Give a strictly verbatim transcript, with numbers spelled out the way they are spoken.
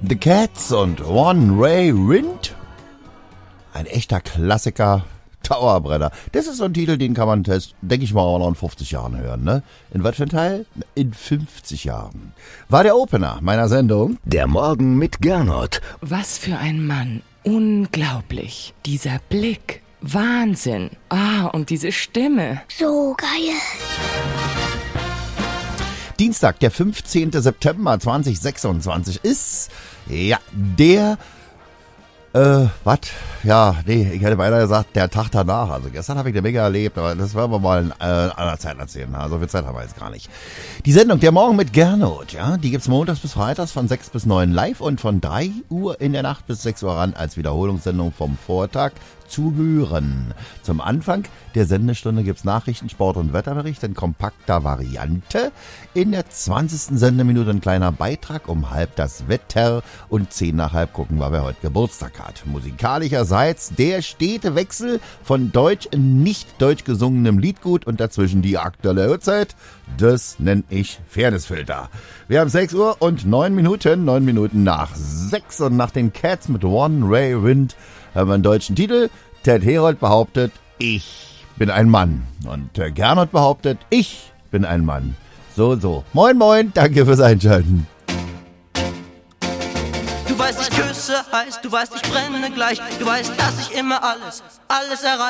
The Cats und One Ray Wind. Ein echter Klassiker, Dauerbrenner. Das ist so ein Titel, den kann man, denke ich mal, auch noch in fünfzig Jahren hören, ne? In was für ein Teil? In fünfzig Jahren. War der Opener meiner Sendung. Der Morgen mit Gernot. Was für ein Mann. Unglaublich. Dieser Blick. Wahnsinn. Ah, und diese Stimme. So geil. Dienstag, der fünfzehnten September zweitausendsechsundzwanzig ist, ja, der, äh, was? Ja, nee, ich hätte beinahe gesagt, der Tag danach. Also gestern habe ich eine Menge erlebt, aber das werden wir mal in äh, einer Zeit erzählen. Also viel Zeit haben wir jetzt gar nicht. Die Sendung Der Morgen mit Gernot, ja, die gibt's montags bis freitags von sechs bis neun live und von drei Uhr in der Nacht bis sechs Uhr ran als Wiederholungssendung vom Vortag zu hören. Zum Anfang der Sendestunde gibt's Nachrichten, Sport und Wetterbericht in kompakter Variante. In der zwanzigsten Sendeminute ein kleiner Beitrag um halb das Wetter und zehn nach halb gucken wir, wer heute Geburtstag hat. Musikalischerseits der stete Wechsel von deutsch in nicht deutsch gesungenem Liedgut und dazwischen die aktuelle Uhrzeit. Das nenne ich Fairnessfilter. Wir haben sechs Uhr und neun Minuten, neun Minuten nach sechs und nach den Cats mit One Ray Wind haben wir einen deutschen Titel. Ted Herold behauptet, ich bin ein Mann. Und äh, Gernot behauptet, ich bin ein Mann. So, so. Moin, moin, danke fürs Einschalten. Du weißt, ich küsse heiß, du weißt, ich brenne gleich. Du weißt, dass ich immer alles, alles erreiche.